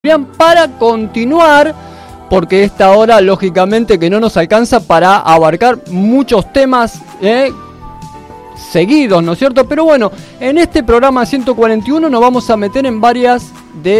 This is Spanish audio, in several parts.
para continuar, porque esta hora lógicamente que no nos alcanza para abarcar muchos temas seguidos, ¿no es cierto? Pero bueno, en este programa 141 nos vamos a meter en varias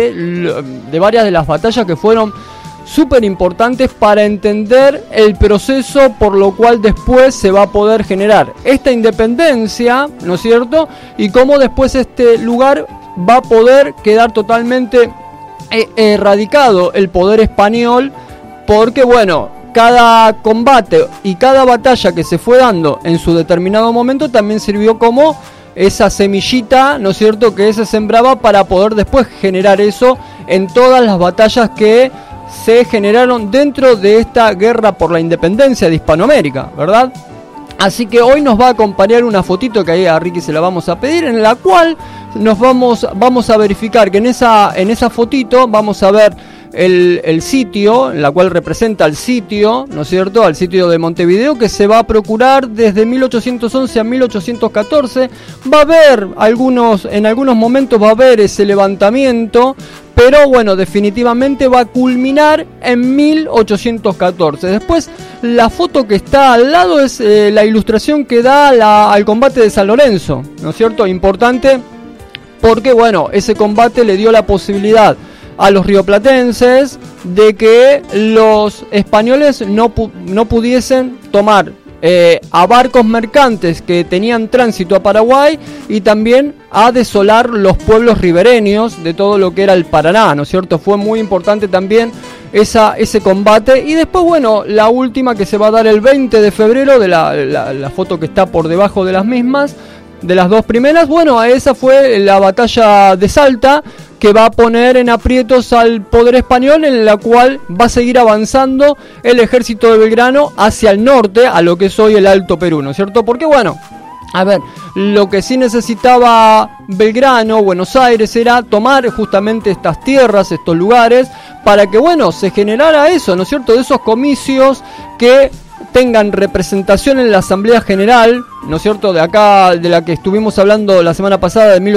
de las batallas que fueron súper importantes para entender el proceso por lo cual después se va a poder generar esta independencia, ¿no es cierto? Y cómo después este lugar va a poder quedar totalmente erradicado el poder español, porque bueno, cada combate y cada batalla que se fue dando en su determinado momento también sirvió como esa semillita, ¿no es cierto?, que se sembraba para poder después generar eso en todas las batallas que se generaron dentro de esta guerra por la independencia de Hispanoamérica, ¿verdad? Así que hoy nos va a acompañar una fotito que ahí a Ricky se la vamos a pedir, en la cual nos vamos a verificar que en esa fotito vamos a ver el sitio, en la cual representa el sitio, ¿no es cierto?, al sitio de Montevideo, que se va a procurar desde 1811 a 1814. Va a haber en algunos momentos va a haber ese levantamiento, pero bueno, definitivamente va a culminar en 1814. Después, la foto que está al lado es la ilustración que da al combate de San Lorenzo, ¿no es cierto? Importante porque, bueno, ese combate le dio la posibilidad a los rioplatenses de que los españoles no pudiesen tomar a barcos mercantes que tenían tránsito a Paraguay, y también a desolar los pueblos ribereños de todo lo que era el Paraná, ¿no es cierto? Fue muy importante también ese combate. Y después, bueno, la última que se va a dar el 20 de febrero, de la foto que está por debajo de las mismas, de las dos primeras, bueno, esa fue la batalla de Salta, que va a poner en aprietos al poder español, en la cual va a seguir avanzando el ejército de Belgrano hacia el norte, a lo que es hoy el Alto Perú, ¿no es cierto? Porque bueno, a ver, lo que sí necesitaba Belgrano, Buenos Aires, era tomar justamente estas tierras, estos lugares, para que, bueno, se generara eso, ¿no es cierto?, de esos comicios que tengan representación en la Asamblea General, ¿no es cierto?, de acá, de la que estuvimos hablando la semana pasada, de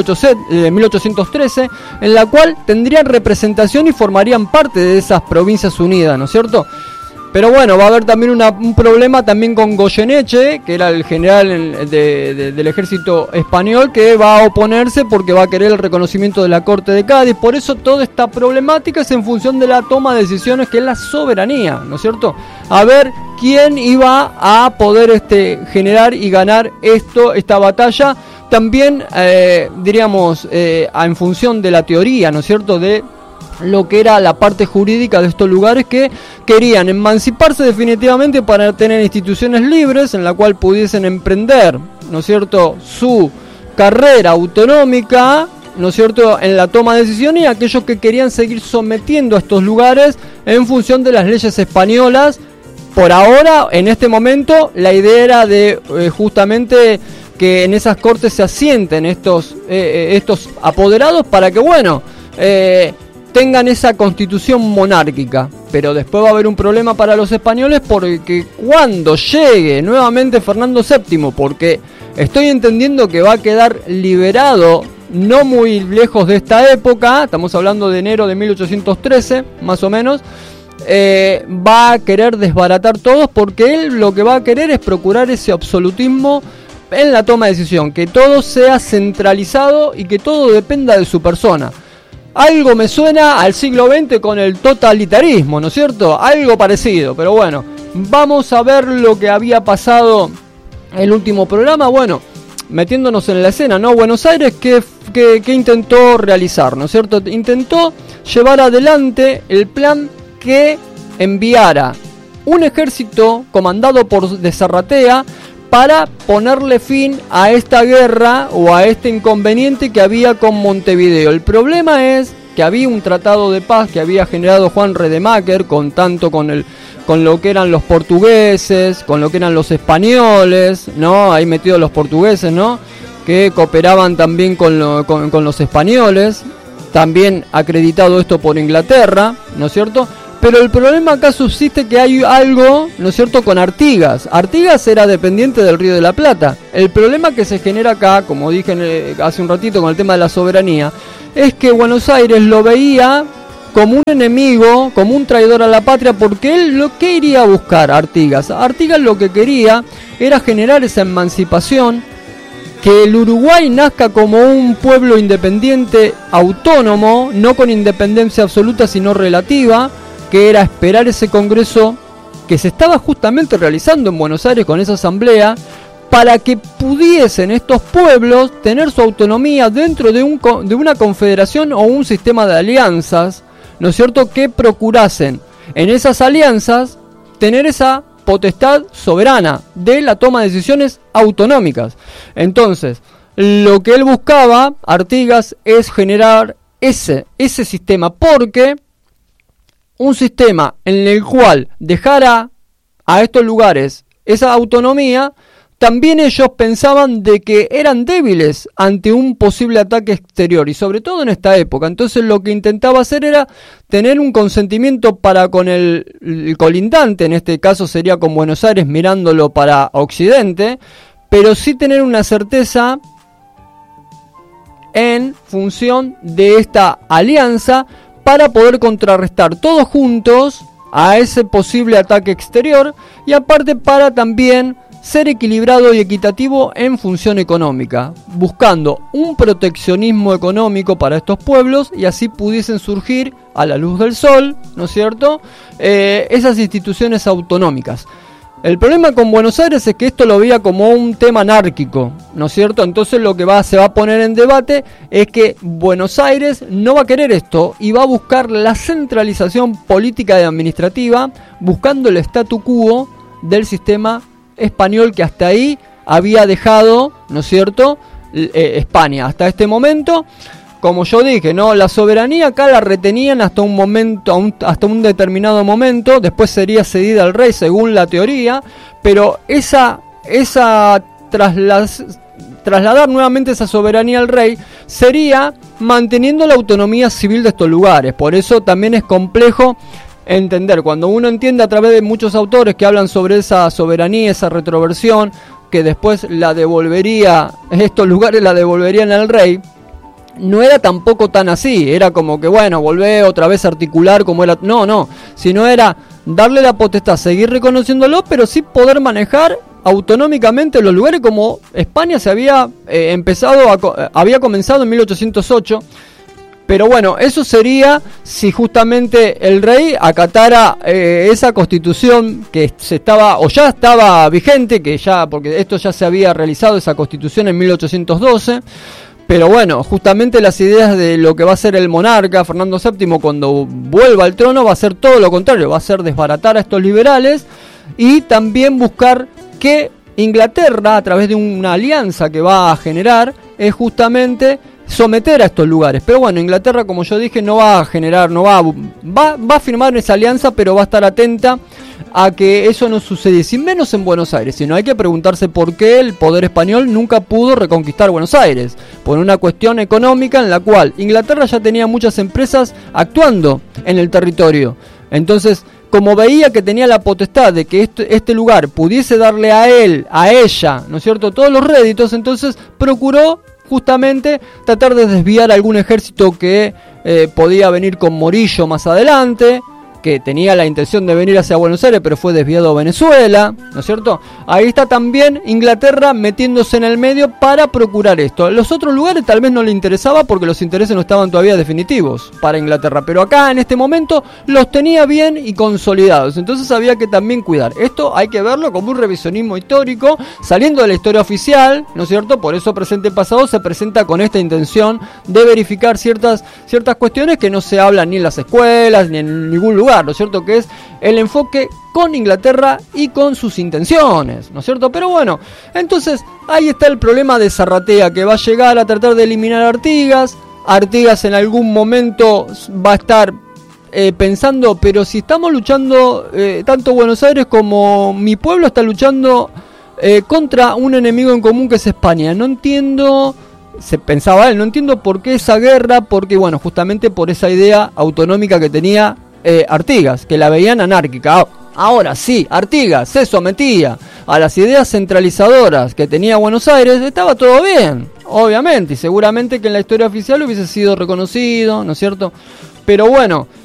1813, en la cual tendrían representación y formarían parte de esas provincias unidas, ¿no es cierto? Pero bueno, va a haber también un problema también con Goyeneche, que era el general del ejército español, que va a oponerse porque va a querer el reconocimiento de la Corte de Cádiz. Por eso toda esta problemática es en función de la toma de decisiones, que es la soberanía, ¿no es cierto? A ver quién iba a poder generar y ganar esta batalla. También, diríamos, en función de la teoría, ¿no es cierto?, de lo que era la parte jurídica de estos lugares, que querían emanciparse definitivamente para tener instituciones libres en la cual pudiesen emprender, ¿no es cierto?, su carrera autonómica, ¿no es cierto?, en la toma de decisiones, y aquellos que querían seguir sometiendo a estos lugares en función de las leyes españolas. Por ahora, en este momento, la idea era de justamente que en esas cortes se asienten estos apoderados, para que, bueno, tengan esa constitución monárquica. Pero después va a haber un problema para los españoles, porque cuando llegue nuevamente Fernando VII, porque estoy entendiendo que va a quedar liberado no muy lejos de esta época, estamos hablando de enero de 1813, más o menos, va a querer desbaratar todos, porque él lo que va a querer es procurar ese absolutismo en la toma de decisión, que todo sea centralizado y que todo dependa de su persona. Algo me suena al siglo XX con el totalitarismo, ¿no es cierto? Algo parecido, pero bueno, vamos a ver lo que había pasado en el último programa. Bueno, metiéndonos en la escena, ¿no? Buenos Aires, ¿qué intentó realizar, ¿no es cierto? Intentó llevar adelante el plan que enviara un ejército comandado por de Zarratea para ponerle fin a esta guerra o a este inconveniente que había con Montevideo. El problema es que había un tratado de paz que había generado Juan Redemacher con lo que eran los portugueses, con lo que eran los españoles, ¿no? Ahí metidos los portugueses, ¿no?, que cooperaban también con los españoles, también acreditado esto por Inglaterra, ¿no es cierto? Pero el problema acá subsiste, que hay algo, ¿no es cierto?, con Artigas. Artigas era dependiente del Río de la Plata. El problema que se genera acá, como dije hace un ratito con el tema de la soberanía, es que Buenos Aires lo veía como un enemigo, como un traidor a la patria, porque él lo que iría a buscar, Artigas lo que quería era generar esa emancipación, que el Uruguay nazca como un pueblo independiente, autónomo, no con independencia absoluta sino relativa, que era esperar ese congreso que se estaba justamente realizando en Buenos Aires con esa asamblea, para que pudiesen estos pueblos tener su autonomía dentro de una confederación o un sistema de alianzas, ¿no es cierto?, que procurasen en esas alianzas tener esa potestad soberana de la toma de decisiones autonómicas. Entonces, lo que él buscaba, Artigas, es generar ese sistema, porque un sistema en el cual dejara a estos lugares esa autonomía, también ellos pensaban de que eran débiles ante un posible ataque exterior, y sobre todo en esta época. Entonces lo que intentaba hacer era tener un consentimiento para con el colindante, en este caso sería con Buenos Aires mirándolo para Occidente, pero sí tener una certeza en función de esta alianza para poder contrarrestar todos juntos a ese posible ataque exterior, y aparte para también ser equilibrado y equitativo en función económica, buscando un proteccionismo económico para estos pueblos, y así pudiesen surgir a la luz del sol, ¿no es cierto?, esas instituciones autonómicas. El problema con Buenos Aires es que esto lo veía como un tema anárquico, ¿no es cierto? Entonces lo que se va a poner en debate es que Buenos Aires no va a querer esto y va a buscar la centralización política y administrativa, buscando el statu quo del sistema español que hasta ahí había dejado, ¿no es cierto?, España hasta este momento. Como yo dije, ¿no?, la soberanía acá la retenían hasta un momento, hasta un determinado momento, después sería cedida al rey según la teoría, pero trasladar nuevamente esa soberanía al rey sería manteniendo la autonomía civil de estos lugares. Por eso también es complejo entender, cuando uno entiende a través de muchos autores que hablan sobre esa soberanía, esa retroversión, que después estos lugares la devolverían al rey, no era tampoco tan así. Era como que bueno, volver otra vez a articular como era, no, sino era darle la potestad, seguir reconociéndolo, pero sí poder manejar autonómicamente los lugares, como España se había había comenzado en 1808. Pero bueno, eso sería si justamente el rey acatara esa constitución que ya estaba vigente, porque esto ya se había realizado, esa constitución, en 1812. Pero bueno, justamente las ideas de lo que va a ser el monarca Fernando VII cuando vuelva al trono va a ser todo lo contrario, va a ser desbaratar a estos liberales y también buscar que Inglaterra, a través de una alianza que va a generar, es justamente someter a estos lugares. Pero bueno, Inglaterra, como yo dije, no va a generar, va a firmar esa alianza, pero va a estar atenta a que eso no sucediese, menos en Buenos Aires. Sino hay que preguntarse por qué el poder español nunca pudo reconquistar Buenos Aires, por una cuestión económica en la cual Inglaterra ya tenía muchas empresas actuando en el territorio. Entonces, como veía que tenía la potestad de que este lugar pudiese darle a ella, ¿no es cierto?, todos los réditos, entonces procuró justamente tratar de desviar algún ejército que podía venir con Morillo más adelante, que tenía la intención de venir hacia Buenos Aires, pero fue desviado a Venezuela, ¿no es cierto? Ahí está también Inglaterra metiéndose en el medio para procurar esto. Los otros lugares tal vez no le interesaba porque los intereses no estaban todavía definitivos para Inglaterra, pero acá en este momento los tenía bien y consolidados, entonces había que también cuidar. Esto hay que verlo como un revisionismo histórico, saliendo de la historia oficial, ¿no es cierto? Por eso Presente y Pasado se presenta con esta intención de verificar ciertas cuestiones que no se hablan ni en las escuelas, ni en ningún lugar, ¿no es cierto?, que es el enfoque con Inglaterra y con sus intenciones, ¿no es cierto? Pero bueno, entonces ahí está el problema de Zarratea, que va a llegar a tratar de eliminar a Artigas. Artigas en algún momento va a estar pensando, pero si estamos luchando, tanto Buenos Aires como mi pueblo está luchando contra un enemigo en común que es España. No entiendo, se pensaba él, no entiendo por qué esa guerra, porque bueno, justamente por esa idea autonómica que tenía Artigas, que la veían anárquica. Ahora sí, Artigas se sometía a las ideas centralizadoras que tenía Buenos Aires, estaba todo bien, obviamente, y seguramente que en la historia oficial hubiese sido reconocido, ¿no es cierto? Pero bueno,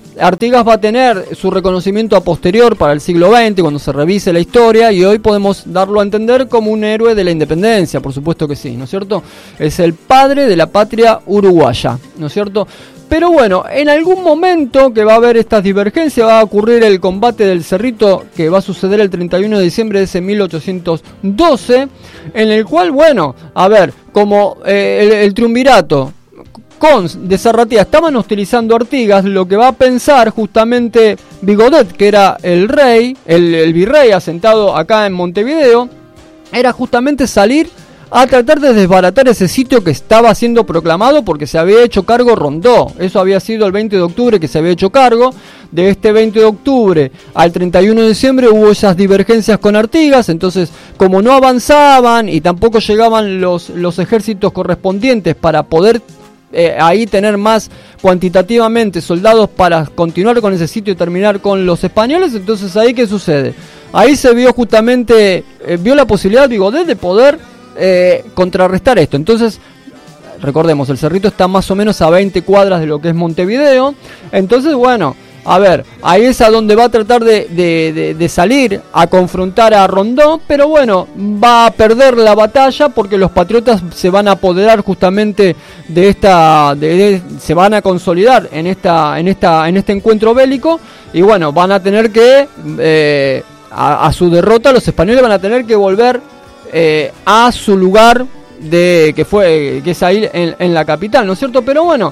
Artigas va a tener su reconocimiento a posterior para el siglo XX, cuando se revise la historia, y hoy podemos darlo a entender como un héroe de la independencia, por supuesto que sí, ¿no es cierto? Es el padre de la patria uruguaya, ¿no es cierto? Pero bueno, en algún momento que va a haber estas divergencias, va a ocurrir el combate del Cerrito, que va a suceder el 31 de diciembre de ese 1812, en el cual, bueno, a ver, como el triunvirato de Zarratea estaban hostilizando a Artigas, lo que va a pensar justamente Vigodet, que era el rey, el virrey asentado acá en Montevideo, era justamente salir a tratar de desbaratar ese sitio que estaba siendo proclamado, porque se había hecho cargo Rondó. Eso había sido el 20 de octubre que se había hecho cargo. De este 20 de octubre al 31 de diciembre hubo esas divergencias con Artigas, entonces como no avanzaban y tampoco llegaban los ejércitos correspondientes para poder ahí tener más cuantitativamente soldados para continuar con ese sitio y terminar con los españoles, entonces ahí ¿qué sucede? Ahí se vio justamente, vio la posibilidad Vigodet de poder contrarrestar esto. Entonces, recordemos, el Cerrito está más o menos a 20 cuadras de lo que es Montevideo. Entonces, bueno, a ver, ahí es a donde va a tratar de salir a confrontar a Rondó, pero bueno, va a perder la batalla porque los patriotas se van a apoderar justamente de esta, se van a consolidar en este encuentro bélico, y bueno, van a tener que a su derrota los españoles van a tener que volver a su lugar que es ahí en la capital, ¿no es cierto? Pero bueno,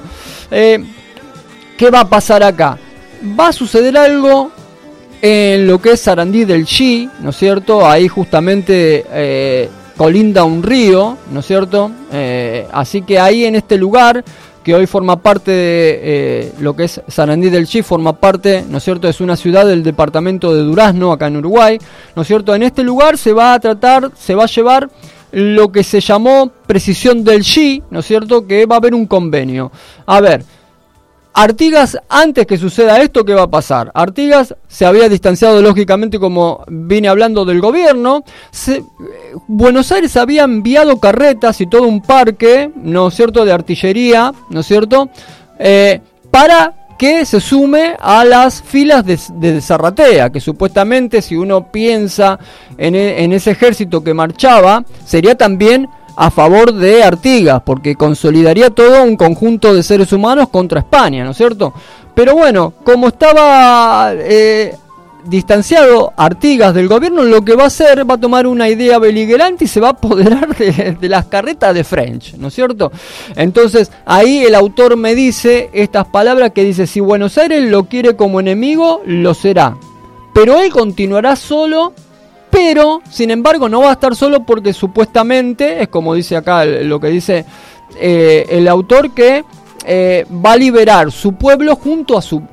¿qué va a pasar acá? Va a suceder algo en lo que es Sarandí del Chi, ¿no es cierto? Ahí justamente colinda un río, ¿no es cierto? Así que ahí en este lugar, que hoy forma parte de lo que es Sarandí del Chi, forma parte, ¿no es cierto?, es una ciudad del departamento de Durazno, acá en Uruguay, ¿no es cierto? En este lugar se va a llevar lo que se llamó Precisión del Chi, ¿no es cierto?, que va a haber un convenio. A ver, Artigas, antes que suceda esto, ¿qué va a pasar? Artigas se había distanciado lógicamente, como vine hablando, del gobierno. Buenos Aires había enviado carretas y todo un parque, ¿no es cierto?, de artillería, ¿no es cierto?, para que se sume a las filas de Zarratea, que supuestamente, si uno piensa en ese ejército que marchaba, sería también a favor de Artigas, porque consolidaría todo un conjunto de seres humanos contra España, ¿no es cierto? Pero bueno, como estaba distanciado Artigas del gobierno, lo que va a hacer, va a tomar una idea beligerante y se va a apoderar de las carretas de French, ¿no es cierto? Entonces ahí el autor me dice estas palabras que dice: si Buenos Aires lo quiere como enemigo, lo será, pero él continuará solo. Pero, sin embargo, no va a estar solo, porque supuestamente, es como dice acá lo que dice el autor, que va a liberar su pueblo junto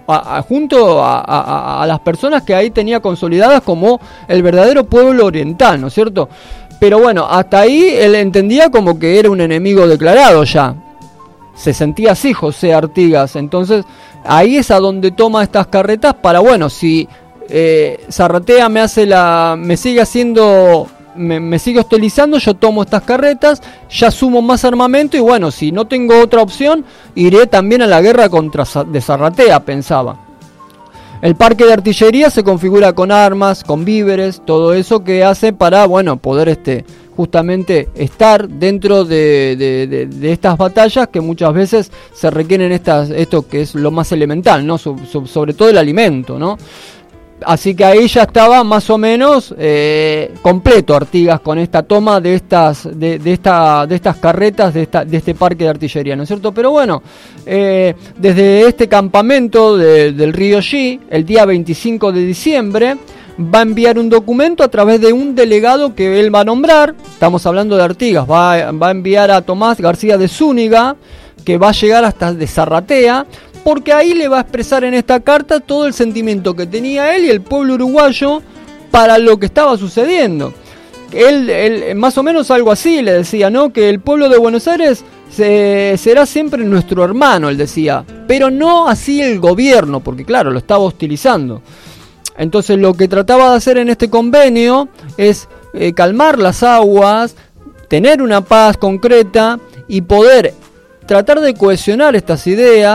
a las personas que ahí tenía consolidadas como el verdadero pueblo oriental, ¿no es cierto? Pero bueno, hasta ahí él entendía como que era un enemigo declarado ya. Se sentía así José Artigas. Entonces, ahí es a donde toma estas carretas para, bueno, si Zarratea me sigue hostilizando, yo tomo estas carretas, ya sumo más armamento, y bueno, si no tengo otra opción, iré también a la guerra de Zarratea, pensaba. El parque de artillería se configura con armas, con víveres, todo eso que hace para, bueno, poder justamente estar dentro de estas batallas que muchas veces se requieren esto que es lo más elemental, ¿no? Sobre todo el alimento, ¿no? Así que ahí ya estaba más o menos completo Artigas con esta toma de estas carretas, de este parque de artillería, ¿no es cierto? Pero bueno, desde este campamento del río Xi, el día 25 de diciembre, va a enviar un documento a través de un delegado que él va a nombrar. Estamos hablando de Artigas, va a enviar a Tomás García de Zúñiga, que va a llegar hasta de Zarratea, porque ahí le va a expresar en esta carta todo el sentimiento que tenía él y el pueblo uruguayo para lo que estaba sucediendo. Él más o menos algo así le decía, ¿no? Que el pueblo de Buenos Aires será siempre nuestro hermano, él decía, pero no así el gobierno, porque claro, lo estaba hostilizando. Entonces lo que trataba de hacer en este convenio es calmar las aguas, tener una paz concreta y poder tratar de cohesionar estas ideas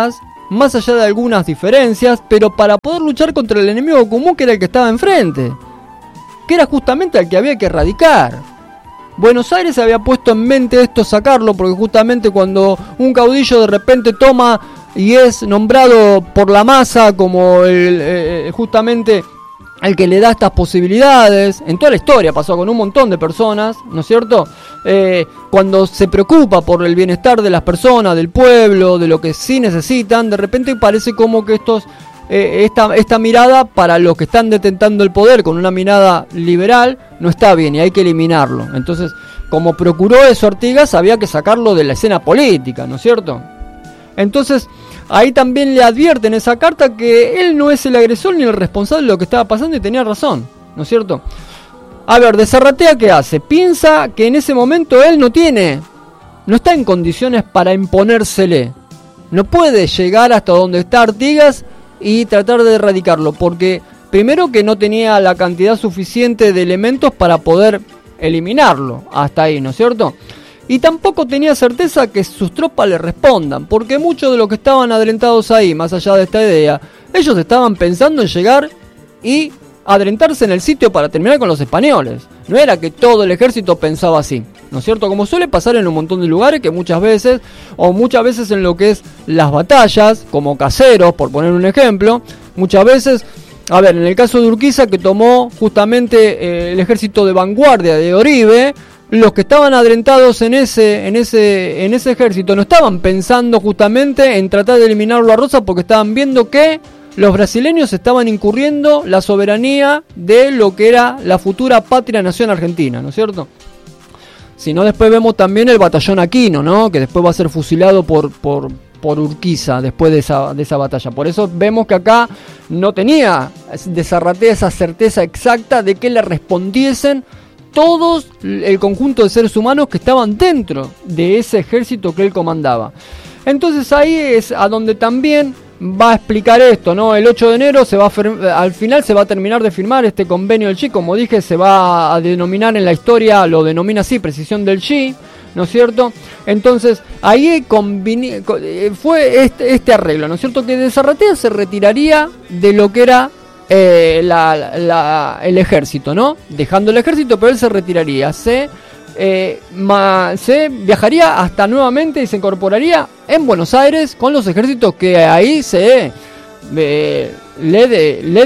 más allá de algunas diferencias, pero para poder luchar contra el enemigo común que era el que estaba enfrente, que era justamente el que había que erradicar. Buenos Aires había puesto en mente esto, sacarlo, porque justamente cuando un caudillo de repente toma y es nombrado por la masa como justamente el que le da estas posibilidades, en toda la historia pasó con un montón de personas, ¿no es cierto? Cuando se preocupa por el bienestar de las personas, del pueblo, de lo que sí necesitan, de repente parece como que esta mirada para los que están detentando el poder con una mirada liberal no está bien y hay que eliminarlo. Entonces, como procuró eso Artigas, había que sacarlo de la escena política, ¿no es cierto? Entonces, ahí también le advierte en esa carta que él no es el agresor ni el responsable de lo que estaba pasando y tenía razón, ¿no es cierto? A ver, de Zarratea, ¿qué hace? Piensa que en ese momento él no está en condiciones para imponérsele. No puede llegar hasta donde está Artigas y tratar de erradicarlo, porque primero que no tenía la cantidad suficiente de elementos para poder eliminarlo hasta ahí, ¿no es cierto? Y tampoco tenía certeza que sus tropas le respondan, porque muchos de los que estaban adrentados ahí, más allá de esta idea, ellos estaban pensando en llegar y adrentarse en el sitio para terminar con los españoles. No era que todo el ejército pensaba así, ¿no es cierto? Como suele pasar en un montón de lugares que muchas veces en lo que es las batallas, como Caseros, por poner un ejemplo, muchas veces, a ver, en el caso de Urquiza, que tomó justamente el ejército de vanguardia de Oribe, los que estaban adrentados en ese ejército no estaban pensando justamente en tratar de eliminarlo a Rosa, porque estaban viendo que los brasileños estaban incurriendo la soberanía de lo que era la futura patria nación argentina, ¿no es cierto? Si no, después vemos también el batallón Aquino, ¿no? Que después va a ser fusilado por Urquiza después de esa batalla. Por eso vemos que acá no tenía de Zarratea esa certeza exacta de que le respondiesen todos el conjunto de seres humanos que estaban dentro de ese ejército que él comandaba. Entonces ahí es a donde también va a explicar esto, ¿no? El 8 de enero al final se va a terminar de firmar este convenio del Chi, como dije, se va a denominar en la historia, lo denomina así, Precisión del Chi, ¿no es cierto? Entonces ahí fue este arreglo, ¿no es cierto? Que de Zarratea se retiraría de lo que era el ejército, ¿no? Dejando el ejército, pero él se retiraría, se viajaría hasta nuevamente y se incorporaría en Buenos Aires con los ejércitos que ahí le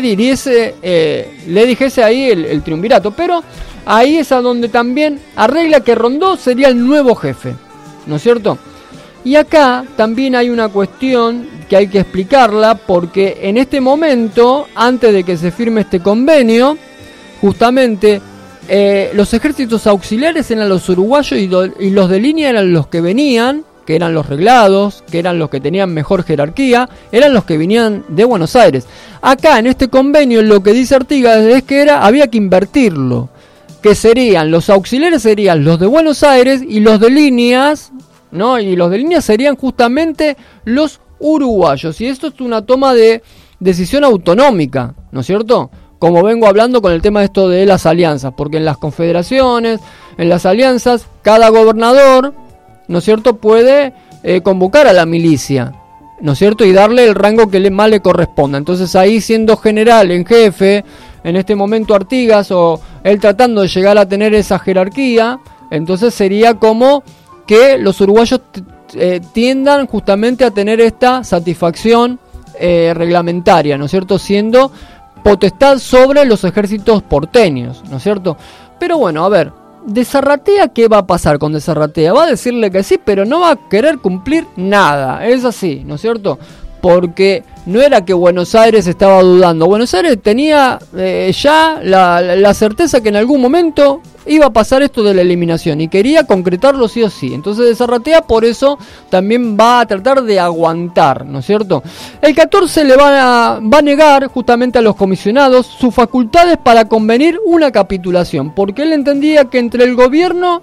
dijese ahí el triunvirato. Pero ahí es a donde también arregla que Rondó sería el nuevo jefe, ¿no es cierto? Y acá también hay una cuestión que hay que explicarla, porque en este momento, antes de que se firme este convenio, justamente los ejércitos auxiliares eran los uruguayos y los de línea eran los que venían, que eran los reglados, que eran los que tenían mejor jerarquía, eran los que venían de Buenos Aires. Acá en este convenio lo que dice Artigas es que había que invertirlo, que serían los auxiliares serían los de Buenos Aires y los de líneas, ¿no? Y los de líneas serían justamente los uruguayos, y esto es una toma de decisión autonómica, ¿no es cierto? Como vengo hablando con el tema de esto de las alianzas, porque en las confederaciones, en las alianzas, cada gobernador, ¿no es cierto?, puede convocar a la milicia, ¿no es cierto?, y darle el rango que más le corresponda. Entonces ahí, siendo general en jefe, en este momento Artigas, o él tratando de llegar a tener esa jerarquía, entonces sería como que los uruguayos tiendan justamente a tener esta satisfacción reglamentaria, ¿no es cierto?, siendo potestad sobre los ejércitos porteños, ¿no es cierto? Pero bueno, a ver, de Zarratea, ¿qué va a pasar con de Zarratea? Va a decirle que sí, pero no va a querer cumplir nada, es así, ¿no es cierto? Porque no era que Buenos Aires estaba dudando, Buenos Aires tenía ya la certeza que en algún momento iba a pasar esto de la eliminación y quería concretarlo sí o sí. Entonces de Zarratea por eso también va a tratar de aguantar, ¿no es cierto? El 14 le va a negar justamente a los comisionados sus facultades para convenir una capitulación, porque él entendía que entre el gobierno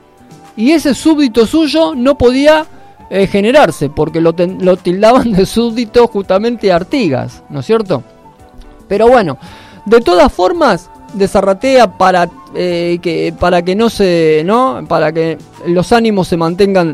y ese súbdito suyo no podía generarse, porque lo tildaban de súbdito justamente Artigas, ¿no es cierto? Pero bueno, de todas formas, de Zarratea para que los ánimos se mantengan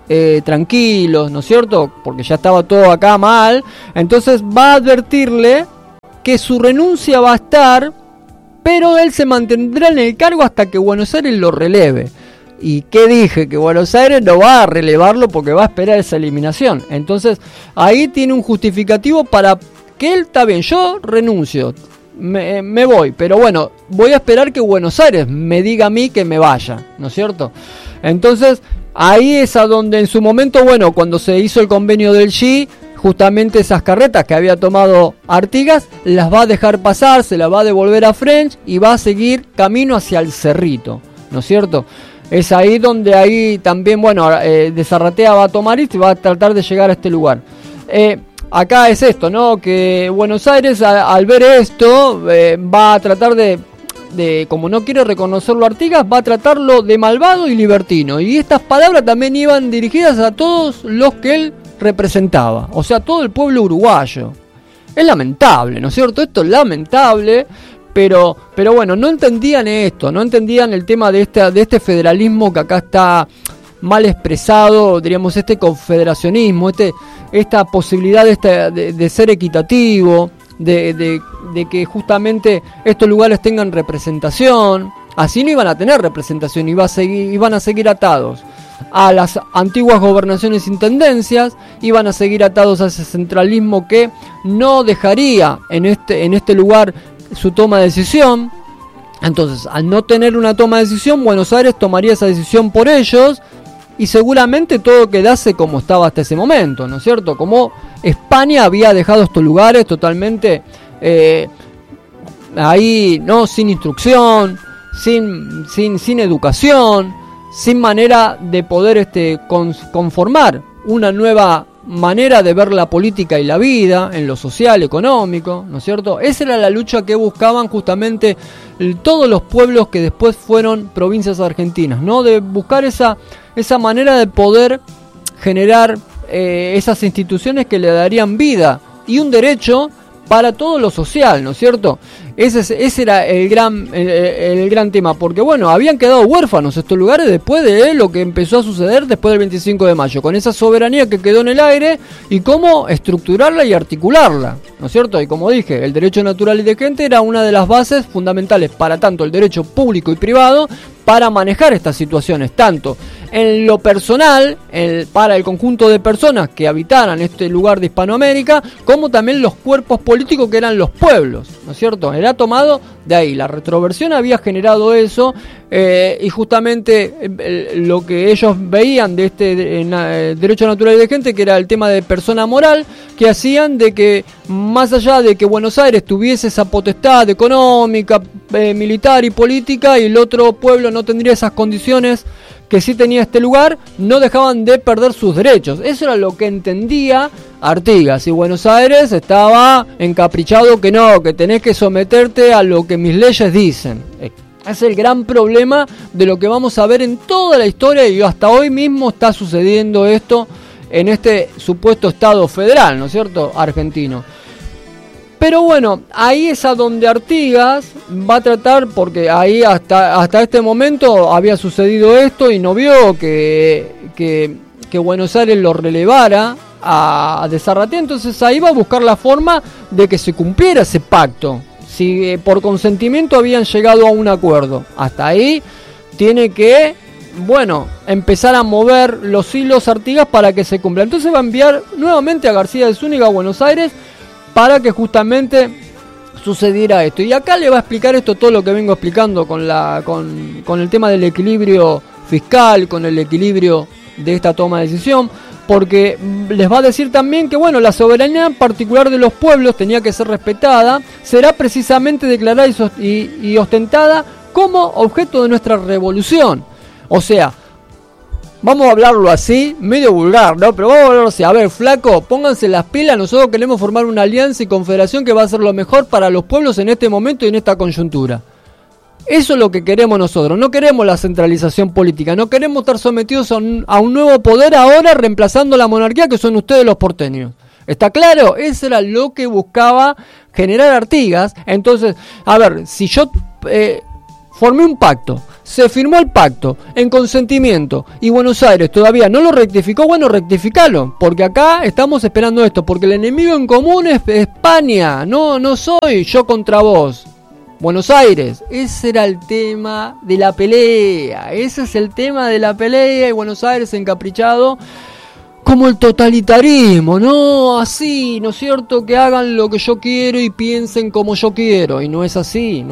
tranquilos, ¿no es cierto? Porque ya estaba todo acá mal. Entonces va a advertirle que su renuncia va a estar, pero él se mantendrá en el cargo hasta que Buenos Aires lo releve. ¿Y qué dije? Que Buenos Aires no va a relevarlo porque va a esperar esa eliminación. Entonces ahí tiene un justificativo para que él, está bien, yo renuncio, me voy, pero bueno, voy a esperar que Buenos Aires me diga a mí que me vaya, ¿no es cierto? Entonces ahí es a donde en su momento, bueno, cuando se hizo el convenio del GI, justamente esas carretas que había tomado Artigas las va a dejar pasar, se las va a devolver a French y va a seguir camino hacia el Cerrito, ¿no es cierto? Es ahí donde ahí también, bueno, de Zarratea va a tomar y va a tratar de llegar a este lugar. Acá es esto, ¿no? Que Buenos Aires al ver esto va a tratar de, como no quiere reconocerlo Artigas, va a tratarlo de malvado y libertino. Y estas palabras también iban dirigidas a todos los que él representaba, o sea, todo el pueblo uruguayo. Es lamentable, ¿no es cierto? Esto es lamentable. Pero bueno, no entendían esto, no entendían el tema de este federalismo que acá está mal expresado, diríamos, este confederacionismo, esta posibilidad de ser equitativo, de que justamente estos lugares tengan representación. Así no iban a tener representación, iban a seguir atados a las antiguas gobernaciones e intendencias, iban a seguir atados a ese centralismo que no dejaría en este lugar su toma de decisión. Entonces, al no tener una toma de decisión, Buenos Aires tomaría esa decisión por ellos y seguramente todo quedase como estaba hasta ese momento, ¿no es cierto? Como España había dejado estos lugares totalmente ahí, ¿no? Sin instrucción, sin educación, sin manera de poder conformar una nueva manera de ver la política y la vida, en lo social, económico, ¿no es cierto? Esa era la lucha que buscaban justamente todos los pueblos que después fueron provincias argentinas, ¿no? De buscar esa manera de poder generar esas instituciones que le darían vida y un derecho para todo lo social, ¿no es cierto? Ese era el gran tema, porque bueno, habían quedado huérfanos estos lugares después de lo que empezó a suceder después del 25 de mayo, con esa soberanía que quedó en el aire y cómo estructurarla y articularla, ¿no es cierto? Y como dije, el derecho natural y de gente era una de las bases fundamentales para tanto el derecho público y privado para manejar estas situaciones, tanto en lo personal, para el conjunto de personas que habitaran este lugar de Hispanoamérica, como también los cuerpos políticos que eran los pueblos, ¿no es cierto? Era tomado de ahí, la retroversión había generado eso, y justamente lo que ellos veían de derecho natural y de gente, que era el tema de persona moral, que hacían de que, más allá de que Buenos Aires tuviese esa potestad económica, militar y política, y el otro pueblo no tendría esas condiciones que sí tenía este lugar, no dejaban de perder sus derechos. Eso era lo que entendía Artigas, y Buenos Aires estaba encaprichado que no, que tenés que someterte a lo que mis leyes dicen. Es el gran problema de lo que vamos a ver en toda la historia, y hasta hoy mismo está sucediendo esto en este supuesto Estado federal, ¿no es cierto?, argentino. Pero bueno, ahí es a donde Artigas va a tratar, porque ahí hasta este momento había sucedido esto y no vio que Buenos Aires lo relevara a de Zarratea, entonces ahí va a buscar la forma de que se cumpliera ese pacto, si por consentimiento habían llegado a un acuerdo. Hasta ahí tiene que, bueno, empezar a mover los hilos Artigas para que se cumpla. Entonces va a enviar nuevamente a García de Zúñiga a Buenos Aires para que justamente sucediera esto. Y acá le va a explicar esto, todo lo que vengo explicando con el tema del equilibrio fiscal, con el equilibrio de esta toma de decisión, porque les va a decir también que bueno, la soberanía particular de los pueblos tenía que ser respetada, será precisamente declarada y ostentada como objeto de nuestra revolución. O sea, vamos a hablarlo así, medio vulgar, ¿no? Pero vamos a hablarlo así. A ver, flaco, pónganse las pilas. Nosotros queremos formar una alianza y confederación que va a ser lo mejor para los pueblos en este momento y en esta coyuntura. Eso es lo que queremos nosotros. No queremos la centralización política. No queremos estar sometidos a un nuevo poder ahora, reemplazando la monarquía que son ustedes los porteños. ¿Está claro? Eso era lo que buscaba generar Artigas. Entonces, a ver, si yo formé un pacto. Se firmó el pacto en consentimiento y Buenos Aires todavía no lo rectificó. Bueno, rectificalo, porque acá estamos esperando esto, porque el enemigo en común es España, no soy yo contra vos. Buenos Aires, ese era el tema de la pelea, ese es el tema de la pelea, y Buenos Aires encaprichado como el totalitarismo, no así, ¿no es cierto? Que hagan lo que yo quiero y piensen como yo quiero, y no es así.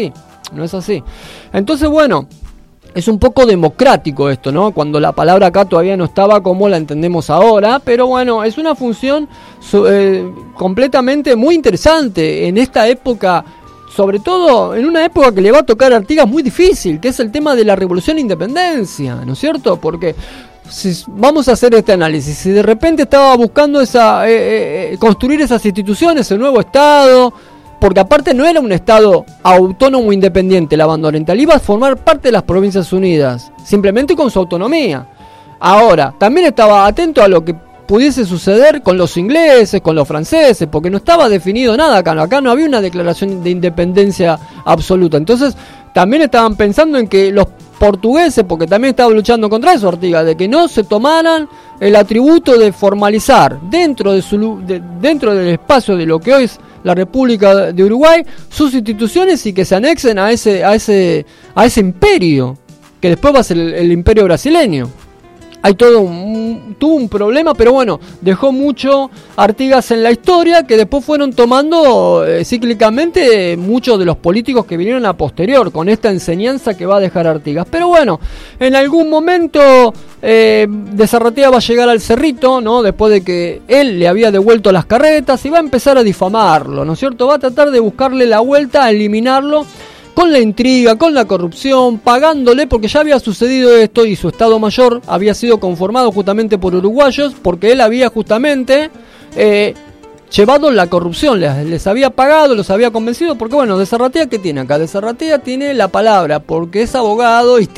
Entonces, bueno, es un poco democrático esto, ¿no? Cuando la palabra acá todavía no estaba como la entendemos ahora, pero bueno, es una función completamente muy interesante en esta época, sobre todo en una época que le va a tocar a Artigas muy difícil, que es el tema de la revolución e independencia, ¿no es cierto? Porque si vamos a hacer este análisis, si de repente estaba buscando construir esas instituciones, el nuevo Estado, porque aparte no era un Estado autónomo independiente la banda oriental, iba a formar parte de las Provincias Unidas, simplemente con su autonomía. Ahora, también estaba atento a lo que pudiese suceder con los ingleses, con los franceses, porque no estaba definido nada acá no había una declaración de independencia absoluta. Entonces, también estaban pensando en que los portugueses, porque también estaba luchando contra eso Artigas, de que no se tomaran el atributo de formalizar dentro del espacio de lo que hoy es la República de Uruguay sus instituciones y que se anexen a ese imperio que después va a ser el imperio brasileño. Hay tuvo un problema, pero bueno, dejó mucho Artigas en la historia, que después fueron tomando cíclicamente muchos de los políticos que vinieron a posterior, con esta enseñanza que va a dejar Artigas. Pero bueno, en algún momento de Zarratea va a llegar al Cerrito, ¿no? Después de que él le había devuelto las carretas, y va a empezar a difamarlo, ¿no es cierto? Va a tratar de buscarle la vuelta, a eliminarlo, con la intriga, con la corrupción, pagándole, porque ya había sucedido esto y su Estado Mayor había sido conformado justamente por uruguayos, porque él había justamente llevado la corrupción, les había pagado, los había convencido, porque bueno, de Zarratea, ¿qué tiene acá? De Zarratea tiene la palabra, porque es abogado y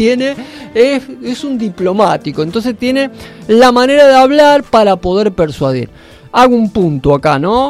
es un diplomático, entonces tiene la manera de hablar para poder persuadir. Hago un punto acá, ¿no?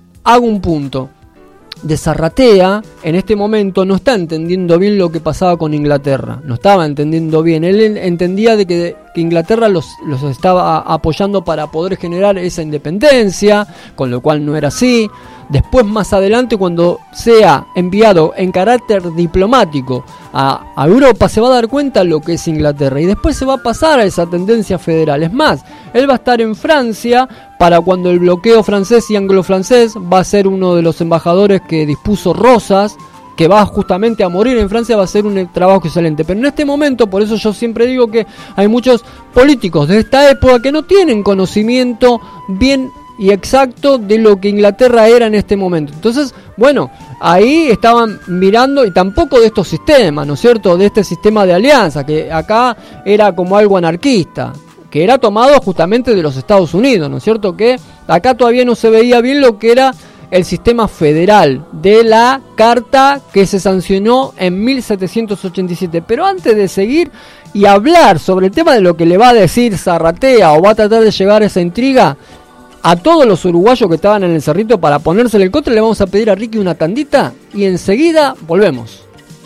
De Zarratea en este momento no está entendiendo bien lo que pasaba con Inglaterra, no estaba entendiendo bien, él entendía de que Inglaterra los estaba apoyando para poder generar esa independencia, con lo cual no era así. Después, más adelante, cuando sea enviado en carácter diplomático a Europa, se va a dar cuenta lo que es Inglaterra y después se va a pasar a esa tendencia federal. Es más, él va a estar en Francia para cuando el bloqueo francés y anglo-francés, va a ser uno de los embajadores que dispuso Rosas, que va justamente a morir en Francia, va a ser un trabajo excelente. Pero en este momento, por eso yo siempre digo que hay muchos políticos de esta época que no tienen conocimiento bien y exacto de lo que Inglaterra era en este momento. Entonces, bueno, ahí estaban mirando, y tampoco de estos sistemas, ¿no es cierto? De este sistema de alianza, que acá era como algo anarquista, que era tomado justamente de los Estados Unidos, ¿no es cierto? Que acá todavía no se veía bien lo que era el sistema federal de la carta que se sancionó en 1787. Pero antes de seguir y hablar sobre el tema de lo que le va a decir Zarratea, o va a tratar de llegar a esa intriga a todos los uruguayos que estaban en el Cerrito para ponérsele el contra, le vamos a pedir a Ricky una tandita y enseguida volvemos.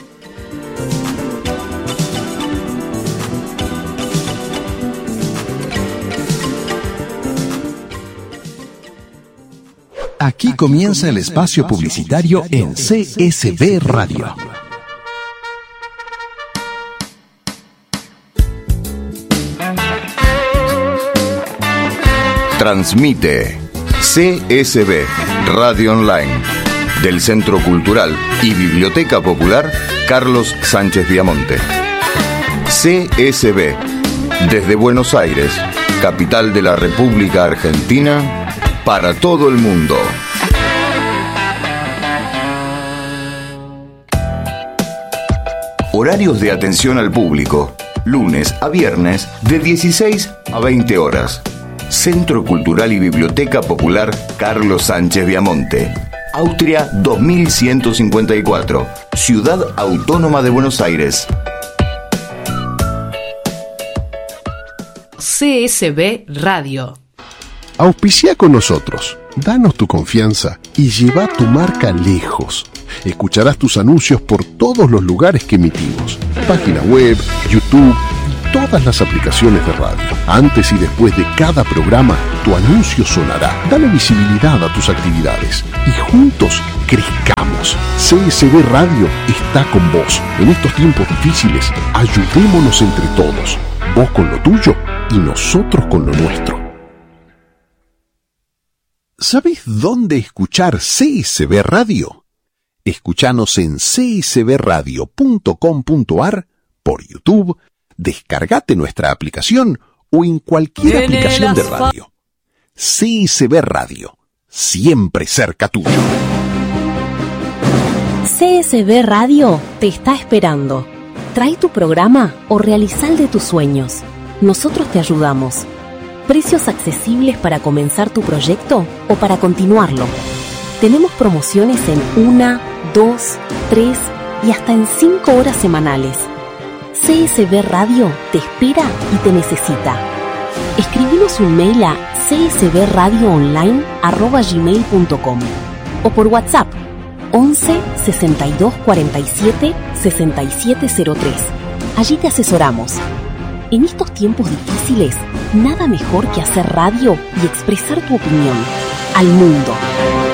Aquí comienza el espacio publicitario en CSB Radio. Transmite CSB Radio Online del Centro Cultural y Biblioteca Popular Carlos Sánchez Viamonte. CSB desde Buenos Aires, capital de la República Argentina, para todo el mundo. Horarios de atención al público, lunes a viernes de 16 a 20 horas. Centro Cultural y Biblioteca Popular Carlos Sánchez Viamonte, Austria 2154, Ciudad Autónoma de Buenos Aires. CSB Radio. Auspicia con nosotros. Danos tu confianza y lleva tu marca lejos. Escucharás tus anuncios por todos los lugares que emitimos. Página web, YouTube y todas las aplicaciones de radio. Antes y después de cada programa, tu anuncio sonará. Dale visibilidad a tus actividades y juntos crezcamos. CSB Radio está con vos. En estos tiempos difíciles, ayudémonos entre todos. Vos con lo tuyo y nosotros con lo nuestro. ¿Sabés dónde escuchar CSB Radio? Escuchanos en csbradio.com.ar, por YouTube, descargate nuestra aplicación o en cualquier aplicación de radio. CSB Radio, siempre cerca tuyo. CSB Radio te está esperando. Trae tu programa o realiza el de tus sueños. Nosotros te ayudamos. Precios accesibles para comenzar tu proyecto o para continuarlo. Tenemos promociones en 1, 2, 3 y hasta en 5 horas semanales. CSB Radio te espera y te necesita. Escribinos un mail a csbradioonline@gmail.com o por WhatsApp 11 62 47 6703. Allí te asesoramos. En estos tiempos difíciles, nada mejor que hacer radio y expresar tu opinión al mundo.